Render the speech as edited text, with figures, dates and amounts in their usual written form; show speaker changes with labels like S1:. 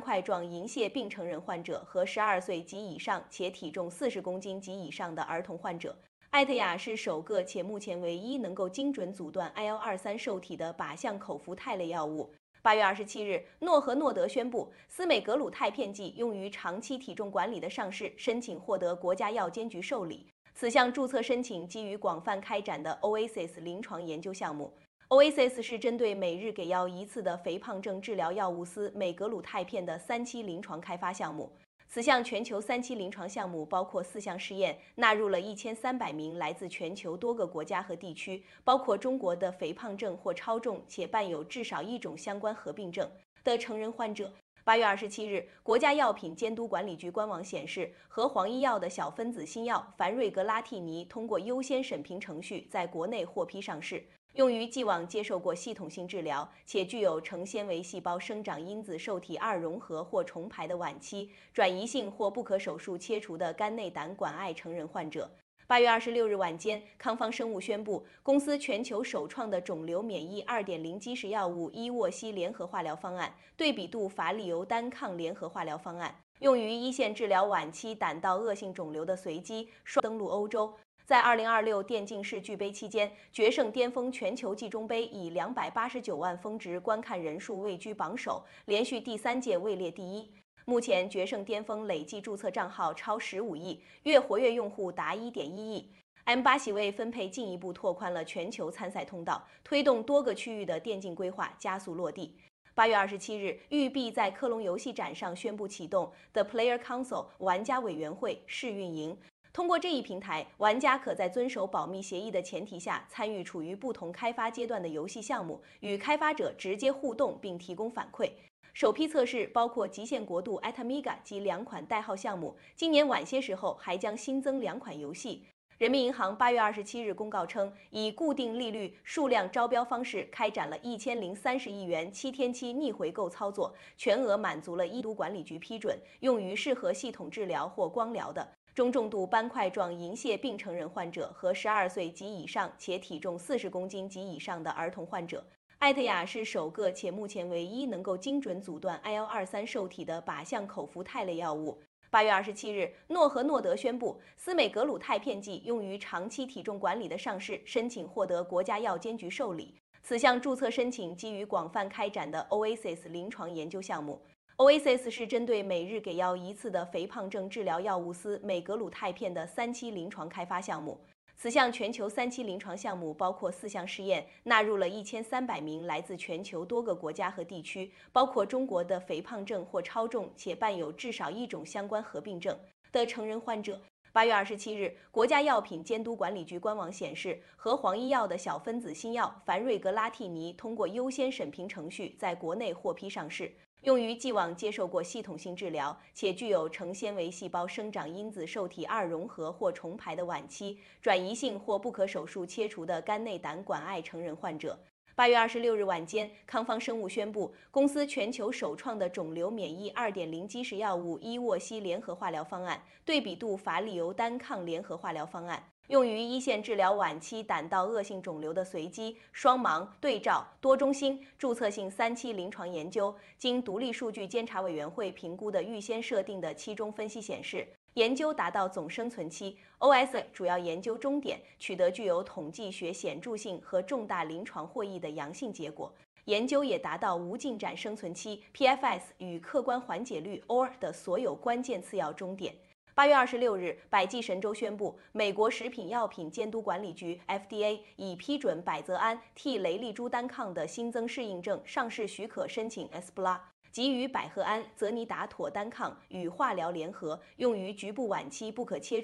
S1: 块状银屑病成人患者和12岁及以上且体重40公斤及以上的儿童患者。艾特雅是首个且目前唯一能够精准阻断 IL-23受体的靶向口服肽类药物。8月27日，诺和诺德宣布，司美格鲁肽片剂用于长期体重管理的上市申请获得国家药监局受理。此项注册申请基于广泛开展的 OASIS 临床研究项目。OASIS 是针对每日给药1次的肥胖症治疗药物司美格鲁肽片的3期临床开发项目。此项全球3期临床项目包括4项试验，纳入了1300名来自全球多个国家和地区，包括中国的肥胖症或超重且伴有至少一种相关合并症的成人患者。8月27日，国家药品监督管理局官网显示，和黄医药的小分子新药凡瑞格拉替尼通过优先审评程序在国内获批上市，用于既往接受过系统性治疗且具有成纤维细胞生长因子受体2融合或重排的晚期、转移性或不可手术切除的肝内胆管癌成人患者。8月26日晚间，康方生物宣布，公司全球首创的肿瘤免疫2.0基石药物伊沃西联合化疗方案对比度法利尤单抗联合化疗方案，用于一线治疗晚期胆道恶性肿瘤的随机双登陆欧洲。在2026电竞世俱杯期间，决胜巅峰全球季中杯以289万峰值观看人数位居榜首，连续第3届位列第一。目前，决胜巅峰累计注册账号超15亿，月活跃用户达1.1亿。M8席位分配进一步拓宽了全球参赛通道，推动多个区域的电竞规划加速落地。8月27日，育碧在科隆游戏展上宣布启动 The Player Council 玩家委员会试运营。通过这一平台，玩家可在遵守保密协议的前提下，参与处于不同开发阶段的游戏项目，与开发者直接互动并提供反馈。首批测试包括极限国度 Atamiga 及2款代号项目，今年晚些时候还将新增2款游戏。人民银行8月27日公告称，以固定利率数量招标方式开展了1030亿元7天期逆回购操作，全额满足了医督管理局批准，用于适合系统治疗或光疗的中重度斑块状银屑病成人患者和12岁及以上且体重40公斤及以上的儿童患者。艾特雅是首个且目前唯一能够精准阻断 IL-23受体的靶向口服肽类药物。8月27日，诺和诺德宣布，司美格鲁肽片剂用于长期体重管理的上市申请获得国家药监局受理。此项注册申请基于广泛开展的 OASIS 临床研究项目。OASIS 是针对每日给药1次的肥胖症治疗药物司美格鲁肽片的3期临床开发项目。此项全球3期临床项目包括4项试验，纳入了1300名来自全球多个国家和地区，包括中国的肥胖症或超重且伴有至少一种相关合并症的成人患者。8月27日，国家药品监督管理局官网显示，和黄医药的小分子新药凡瑞格拉替尼通过优先审评程序在国内获批上市，用于既往接受过系统性治疗且具有成纤维细胞生长因子受体2融合或重排的晚期、转移性或不可手术切除的肝内胆管癌成人患者。8月26日晚间，康方生物宣布，公司全球首创的肿瘤免疫2.0基石药物伊沃西联合化疗方案对比度法利尤单抗联合化疗方案，用于一线治疗晚期胆道恶性肿瘤的随机双盲对照多中心注册性3期临床研究，经独立数据监察委员会评估的预先设定的期中分析显示，研究达到总生存期 OS 主要研究终点，取得具有统计学显著性和重大临床获益的阳性结果。研究也达到无进展生存期 PFS 与客观缓解率 OR 的所有关键次要终点。8月26日，百济神州宣布，美国食品药品监督管理局 FDA 已批准百泽安替雷利珠单抗的新增适应症上市许可申请 ESPLA， 即与百合胺、泽尼达妥单抗与化疗联合，用于局部晚期不可切